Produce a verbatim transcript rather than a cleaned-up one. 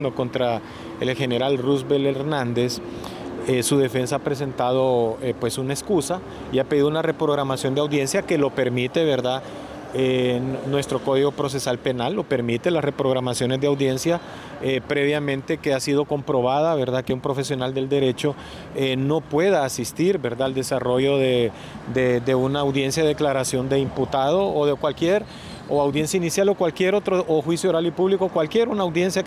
contra el general Roosevelt Hernández. Eh, su defensa ha presentado eh, pues una excusa y ha pedido una reprogramación de audiencia que lo permite, ¿verdad? Eh, nuestro Código Procesal Penal lo permite, las reprogramaciones de audiencia eh, previamente que ha sido comprobada, ¿verdad? Que un profesional del derecho eh, no pueda asistir, ¿verdad? Al desarrollo de, de, de una audiencia de declaración de imputado o de cualquier, o audiencia inicial o cualquier otro, o juicio oral y público, cualquier una audiencia